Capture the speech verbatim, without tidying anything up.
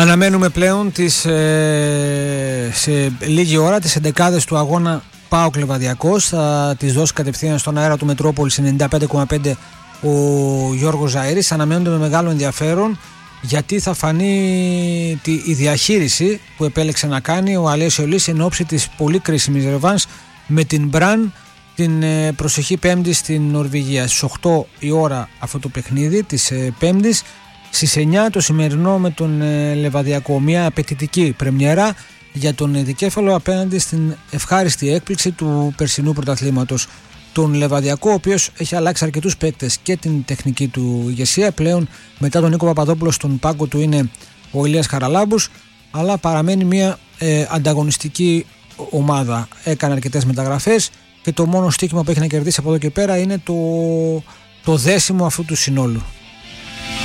Αναμένουμε πλέον τις, ε, σε λίγη ώρα τις εντεκάδες του αγώνα ΠΑΟΚ Λεβαδιακός. Θα τις δώσει κατευθείαν στον αέρα του Μετρόπολης ενενήντα πέντε κόμμα πέντε ο Γιώργος Ζαΐρης. Αναμένονται με μεγάλο ενδιαφέρον, γιατί θα φανεί τη, η διαχείριση που επέλεξε να κάνει ο Αλέσιο Λύς εν ώψη της πολύ κρίσιμης ρεβάνς με την Μπραν την ε, προσεχή Πέμπτη στην Νορβηγία. Στις οκτώ η ώρα αυτό το παιχνίδι της ε, Πέμπτης. Στις εννιά το σημερινό με τον ε, Λεβαδιακό. Μια απαιτητική πρεμιέρα για τον ε, δικέφαλο απέναντι στην ευχάριστη έκπληξη του περσινού πρωταθλήματος. Τον Λεβαδιακό, ο οποίος έχει αλλάξει αρκετούς παίκτες και την τεχνική του ηγεσία. Πλέον μετά τον Νίκο Παπαδόπουλο στον πάγκο του είναι ο Ηλίας Χαραλάμπους, αλλά παραμένει μια ε, ανταγωνιστική ομάδα. Έκανε αρκετές μεταγραφές και το μόνο στοίχημα που έχει να κερδίσει από εδώ και πέρα είναι το, το δέσιμο αυτού του συνόλου.